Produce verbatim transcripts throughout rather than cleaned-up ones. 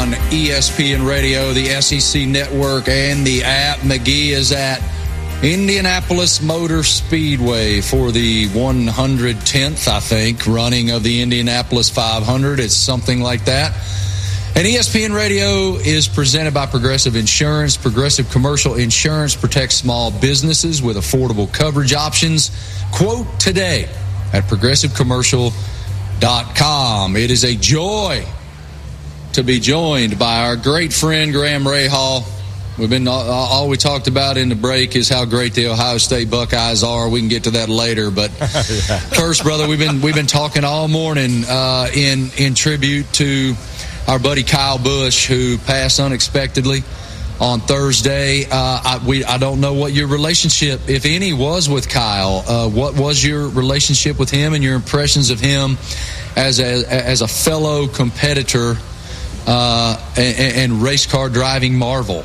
on E S P N Radio, the S E C Network, and the app. McGee is at Indianapolis Motor Speedway for the one hundred tenth, I think, running of the Indianapolis five hundred. It's something like that. And E S P N Radio is presented by Progressive Insurance. Progressive Commercial Insurance protects small businesses with affordable coverage options. Quote today at progressive commercial dot com. It is a joy to be joined by our great friend Graham Rahal. We've been all we talked about in the break is how great the Ohio State Buckeyes are. We can get to that later, but yeah. First, brother, we've been we've been talking all morning uh, in in tribute to our buddy Kyle Busch, who passed unexpectedly on Thursday. Uh, I, we, I don't know what your relationship, if any, was with Kyle. Uh, what was your relationship with him and your impressions of him as a, as a fellow competitor uh, and, and race car driving marvel?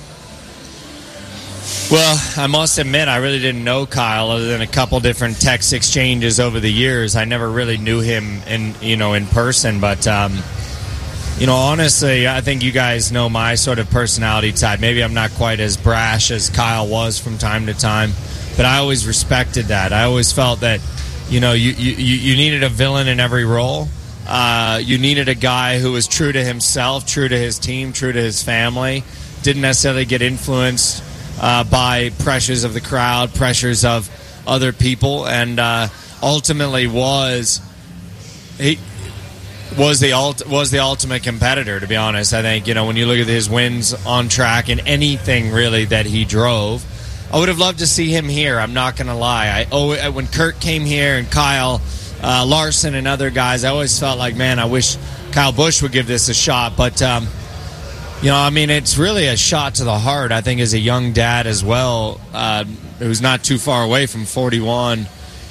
Well, I must admit, I really didn't know Kyle other than a couple different text exchanges over the years. I never really knew him in, you know, in person, but um, you know, honestly, I think you guys know my sort of personality type. Maybe I'm not quite as brash as Kyle was from time to time, but I always respected that. I always felt that, you know, you, you, you needed a villain in every role. Uh, you needed a guy who was true to himself, true to his team, true to his family, didn't necessarily get influenced uh, by pressures of the crowd, pressures of other people, and uh, ultimately was... he. Was the ult- was the ultimate competitor, to be honest. I think, you know, when you look at his wins on track and anything really that he drove, I would have loved to see him here. I'm not going to lie. I oh, when Kurt came here and Kyle uh, Larson and other guys, I always felt like, man, I wish Kyle Busch would give this a shot. But um, you know, I mean, it's really a shot to the heart. I think as a young dad as well, uh, who's not too far away from forty-one.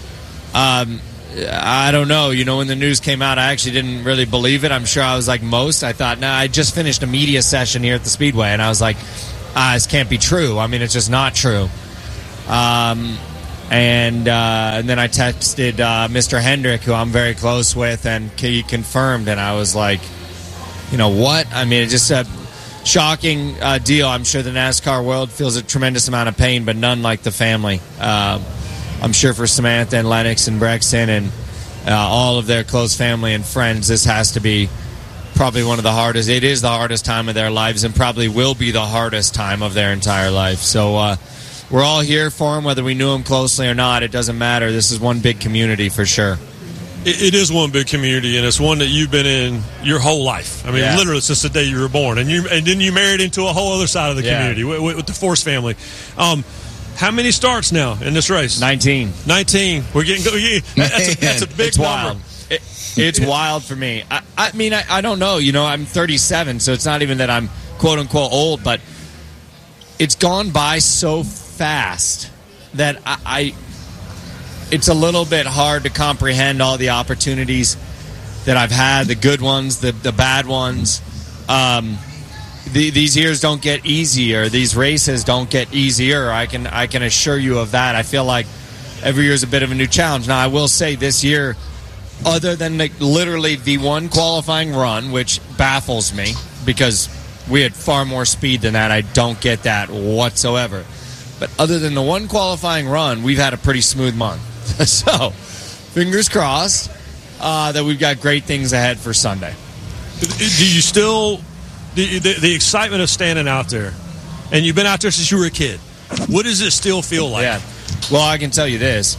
Um, I don't know. You know, when the news came out, I actually didn't really believe it. I'm sure I was like most. I thought, nah, I just finished a media session here at the Speedway, and I was like, ah, this can't be true. I mean, it's just not true. Um, and uh, and then I texted uh, Mister Hendrick, who I'm very close with, and he confirmed, and I was like, you know what? I mean, it's just a shocking uh, deal. I'm sure the NASCAR world feels a tremendous amount of pain, but none like the family. Uh, I'm sure for Samantha and Lennox and Brexton and uh, all of their close family and friends, this has to be probably one of the hardest. It is the hardest time of their lives and probably will be the hardest time of their entire life. So uh, we're all here for them, whether we knew them closely or not. It doesn't matter. This is one big community for sure. It, it is one big community, and it's one that you've been in your whole life. I mean, yeah. literally since the day you were born. And you and then you married into a whole other side of the yeah. community with, with the Force family. Um How many starts now in this race? nineteen. nineteen. We're getting go. Yeah, that's, a, that's a big it's number. Wild. It, it's wild for me. I, I mean, I, I don't know. You know, I'm thirty-seven, so it's not even that I'm quote unquote old, but it's gone by so fast that I, I it's a little bit hard to comprehend all the opportunities that I've had, the good ones, the the bad ones. Um, The, these years don't get easier. These races don't get easier. I can I can assure you of that. I feel like every year is a bit of a new challenge. Now, I will say this year, other than the, literally the one qualifying run, which baffles me because we had far more speed than that. I don't get that whatsoever. But other than the one qualifying run, we've had a pretty smooth month. So, fingers crossed uh, that we've got great things ahead for Sunday. Do you still... The, the, the excitement of standing out there, and you've been out there since you were a kid. What does it still feel like? Yeah. Well, I can tell you this.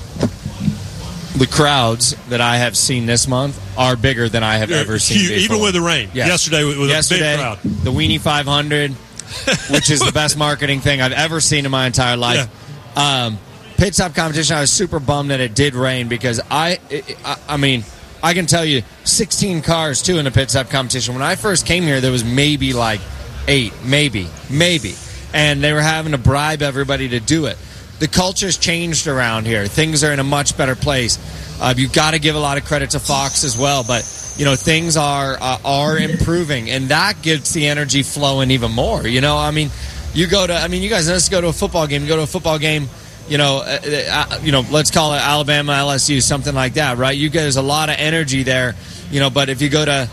The crowds that I have seen this month are bigger than I have You're, ever seen you, before. Even with the rain. Yes. Yesterday with Yesterday, a big crowd. The Weenie five hundred, which is the best marketing thing I've ever seen in my entire life. Yeah. Um, pit stop competition, I was super bummed that it did rain because I, I, I mean... I can tell you, sixteen cars, too, in the pit stop competition. When I first came here, there was maybe like eight, maybe, maybe. And they were having to bribe everybody to do it. The culture's changed around here. Things are in a much better place. Uh, you've got to give a lot of credit to Fox as well. But, you know, things are uh, are improving. And that gets the energy flowing even more. You know, I mean, you go to, I mean, you guys, let's go to a football game. You go to a football game. You know, uh, uh, you know. Let's call it Alabama, L S U, something like that, right? You get there's a lot of energy there, you know. But if you go to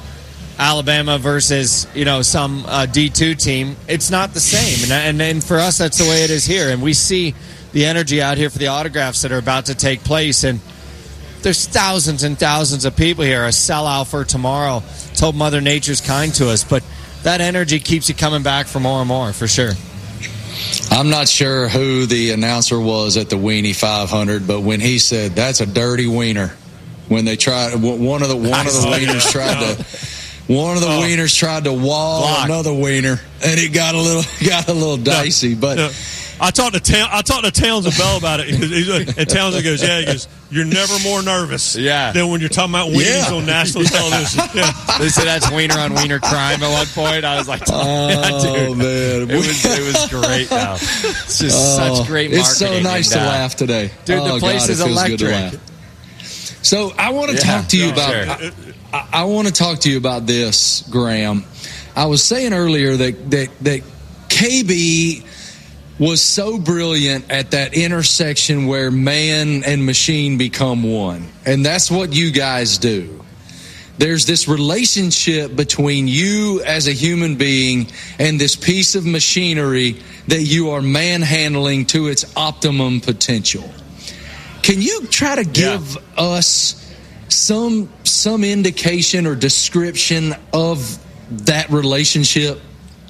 Alabama versus, you know, some uh, D two team, it's not the same. And, and and for us, that's the way it is here. And we see the energy out here for the autographs that are about to take place. And there's thousands and thousands of people here, a sellout for tomorrow. Let's hope Mother Nature's kind to us. But that energy keeps you coming back for more and more, for sure. I'm not sure who the announcer was at the Weenie five hundred, but when he said, that's a dirty wiener, when they tried, one of the one of the wieners tried to... One of the oh. wieners tried to wall Block. another wiener, and it got a little got a little dicey. No, but no. I talked to Ta- I talked to Townsend Bell about it, and Townsend goes, "Yeah, he goes, you're never more nervous yeah. than when you're talking about wieners yeah. on national yeah. television." Yeah. They said that's wiener on wiener crime at one point. I was like, "Oh yeah, dude. man, it was it was great." Now it's just oh, such great marketing. It's so nice and, to uh, laugh today, dude. Oh, the place God, is electric. So I want to yeah, talk to you about. Sure. I, I, I want to talk to you about this, Graham. I was saying earlier that that that K B was so brilliant at that intersection where man and machine become one, and that's what you guys do. There's this relationship between you as a human being and this piece of machinery that you are manhandling to its optimum potential. Can you try to give yeah. us some some indication or description of that relationship?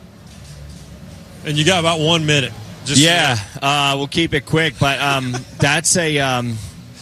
And you got about one minute. Just yeah, uh, we'll keep it quick, but um, that's a um,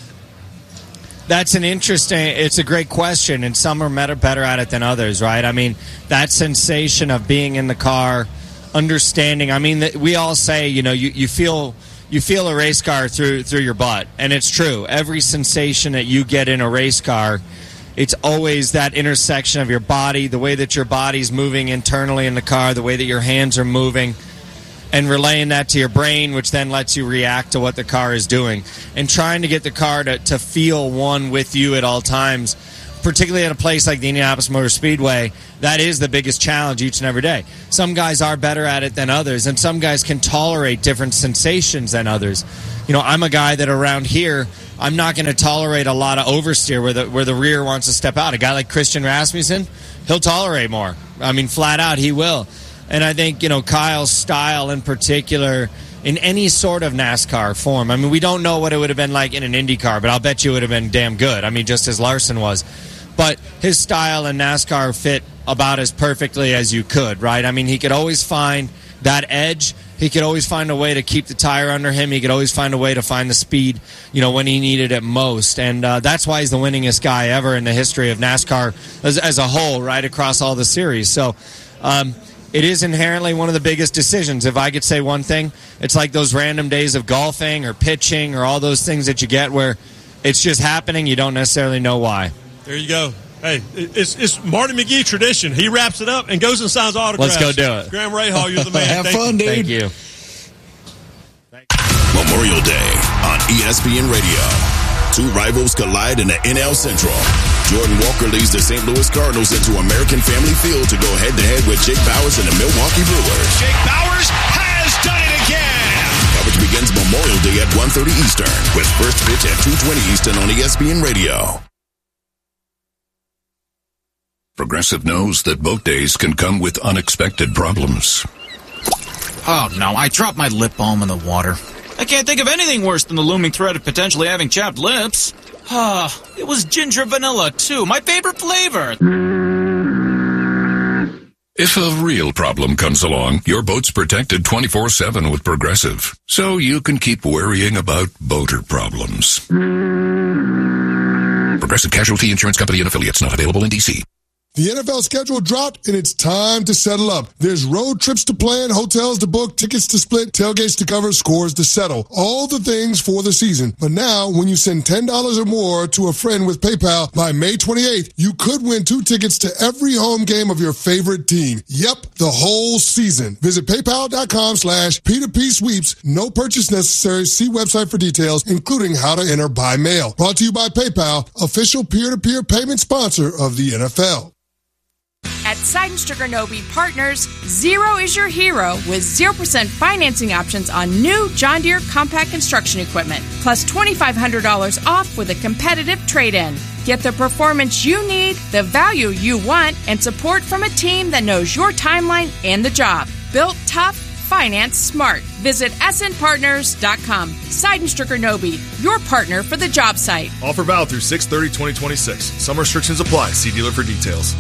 that's an interesting. It's a great question, and some are better better at it than others, right? I mean, that sensation of being in the car, understanding. I mean, we all say, you know, you, you feel. You feel a race car through through your butt, and it's true. Every sensation that you get in a race car, it's always that intersection of your body, the way that your body's moving internally in the car, the way that your hands are moving, and relaying that to your brain, which then lets you react to what the car is doing. And trying to get the car to, to feel one with you at all times, particularly at a place like the Indianapolis Motor Speedway, that is the biggest challenge each and every day. Some guys are better at it than others, and some guys can tolerate different sensations than others. You know, I'm a guy that around here, I'm not going to tolerate a lot of oversteer where the where the rear wants to step out. A guy like Christian Rasmussen, he'll tolerate more. I mean, flat out, he will. And I think, you know, Kyle's style in particular, in any sort of NASCAR form. I mean, we don't know what it would have been like in an IndyCar, but I'll bet you it would have been damn good. I mean, just as Larson was. But his style in NASCAR fit about as perfectly as you could, right? I mean, he could always find that edge. He could always find a way to keep the tire under him. He could always find a way to find the speed, you know, when he needed it most. And uh, that's why he's the winningest guy ever in the history of NASCAR as, as a whole, right across all the series. So um, it is inherently one of the biggest decisions. If I could say one thing, it's like those random days of golfing or pitching or all those things that you get where it's just happening. You don't necessarily know why. There you go. Hey, it's it's Marty McGee tradition. He wraps it up and goes and signs autographs. Let's go do it. Graham Rahal, you're the man. Have Thank fun, you. dude. Thank you. Memorial Day on E S P N Radio. Two rivals collide in the N L Central. Jordan Walker leads the Saint Louis Cardinals into American Family Field to go head-to-head with Jake Bowers and the Milwaukee Brewers. Jake Bowers has done it again. Coverage begins Memorial Day at one thirty Eastern with first pitch at two twenty Eastern on E S P N Radio. Progressive knows that boat days can come with unexpected problems. Oh, no, I dropped my lip balm in the water. I can't think of anything worse than the looming threat of potentially having chapped lips. Ah, it was ginger vanilla, too, my favorite flavor. If a real problem comes along, your boat's protected twenty-four seven with Progressive, so you can keep worrying about boater problems. Progressive Casualty Insurance Company and Affiliates, not available in D C. The N F L schedule dropped, and it's time to settle up. There's road trips to plan, hotels to book, tickets to split, tailgates to cover, scores to settle. All the things for the season. But now, when you send ten dollars or more to a friend with PayPal by May twenty-eighth, you could win two tickets to every home game of your favorite team. Yep, the whole season. Visit paypal.com slash P2P sweeps. No purchase necessary. See website for details, including how to enter by mail. Brought to you by PayPal, official peer-to-peer payment sponsor of the N F L. At Seidenstricker Nobe Partners, zero is your hero with zero percent financing options on new John Deere compact construction equipment, plus two thousand five hundred dollars off with a competitive trade-in. Get the performance you need, the value you want, and support from a team that knows your timeline and the job. Built tough, financed smart. Visit S N partners dot com. Seidenstricker Nobe, your partner for the job site. Offer valid through six thirty twenty twenty-six. Some restrictions apply. See dealer for details.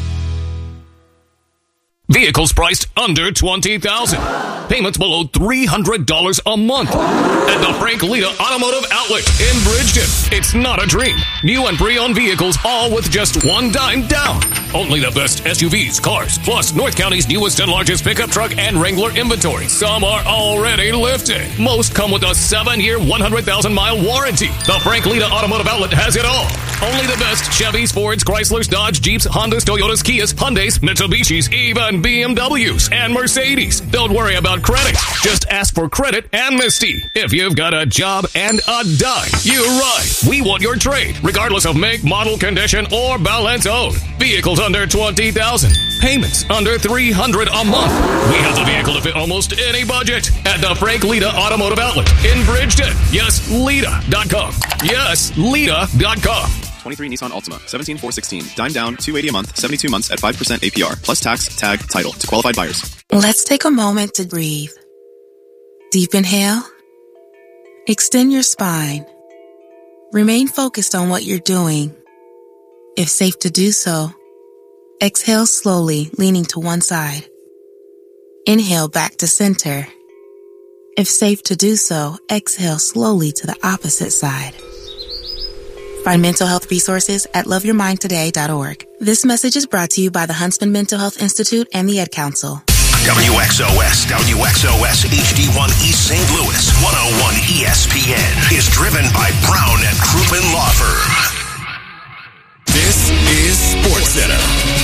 Vehicles priced under twenty thousand dollars. Payments below three hundred dollars a month. At the Frank Lita Automotive Outlet in Bridgeton. It's not a dream. New and pre-owned vehicles, all with just one dime down. Only the best S U Vs, cars, plus North County's newest and largest pickup truck and Wrangler inventory. Some are already lifting. Most come with a seven-year, one hundred thousand mile warranty. The Frank Lita Automotive Outlet has it all. Only the best Chevys, Fords, Chryslers, Dodge, Jeeps, Hondas, Toyotas, Kias, Hyundais, Mitsubishis, even B M Ws and Mercedes. Don't worry about credit. Just ask for credit amnesty. If you've got a job and a dime, you're right. We want your trade, regardless of make, model, condition, or balance owed. Vehicles under twenty thousand dollars. Payments under three hundred dollars a month. We have the vehicle to fit almost any budget. At the Frank Lita Automotive Outlet in Bridgeton. Yes, Lita dot com. Yes, Lita dot com. twenty-three Nissan Altima, seventeen four sixteen. Dime down, two hundred eighty dollars a month, seventy-two months at five percent A P R. Plus tax, tag, title to qualified buyers. Let's take a moment to breathe. Deep inhale. Extend your spine. Remain focused on what you're doing. If safe to do so, exhale slowly, leaning to one side. Inhale back to center. If safe to do so, exhale slowly to the opposite side. Find mental health resources at love your mind today dot org. This message is brought to you by the Huntsman Mental Health Institute and the Ed Council. W X O S, W X O S H D one East Saint Louis, one oh one E S P N is driven by Brown and Crouppen Law Firm. This is SportsCenter.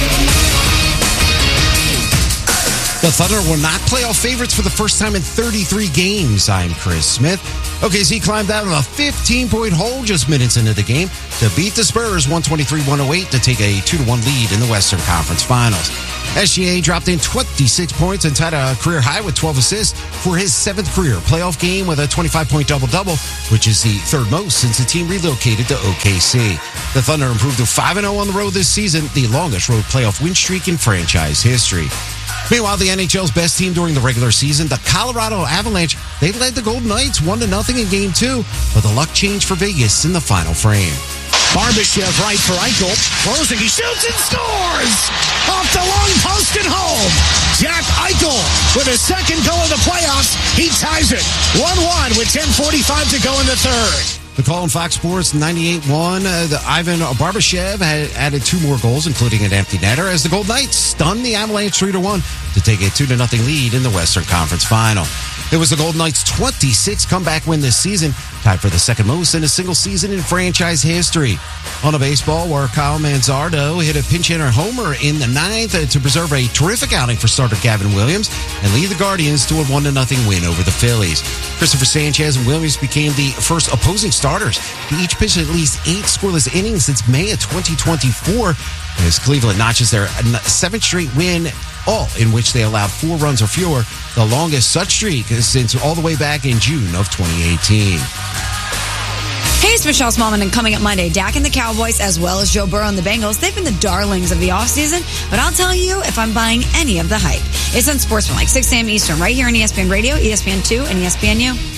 The Thunder were not playoff favorites for the first time in thirty-three games. I'm Chris Smith. O K C climbed out of a fifteen-point hole just minutes into the game to beat the Spurs one twenty-three one oh eight to take a two to one lead in the Western Conference Finals. S G A dropped in twenty-six points and tied a career high with twelve assists for his seventh career playoff game with a twenty-five point double-double, which is the third most since the team relocated to O K C. The Thunder improved to five and oh on the road this season, the longest road playoff win streak in franchise history. Meanwhile, the N H L's best team during the regular season, the Colorado Avalanche, they led the Golden Knights one to nothing in game two, but the luck changed for Vegas in the final frame. Barbashev right for Eichel. Closing, he shoots and scores! Off the long post and home. Jack Eichel with his second goal of the playoffs. He ties it one one with ten forty-five to go in the third. The call on Fox Sports ninety-eight one. Uh, the Ivan Barbashev had added two more goals, including an empty netter, as the Golden Knights stunned the Avalanche three to one to take a two to nothing lead in the Western Conference Final. It was the Golden Knights' twenty-sixth comeback win this season, tied for the second most in a single season in franchise history. On a baseball where Kyle Manzardo hit a pinch-hitter homer in the ninth to preserve a terrific outing for starter Gavin Williams and lead the Guardians to a one to nothing win over the Phillies. Christopher Sanchez and Williams became the first opposing starters to each pitch at least eight scoreless innings since May of twenty twenty-four, as Cleveland notches their seventh straight win, all in which they allowed four runs or fewer, the longest such streak since all the way back in June of twenty eighteen. Hey, it's Michelle Smallman, and coming up Monday, Dak and the Cowboys, as well as Joe Burrow and the Bengals, they've been the darlings of the offseason, but I'll tell you if I'm buying any of the hype. It's on Sportsman, like six a.m. Eastern, right here on E S P N Radio, E S P N two, and E S P N U.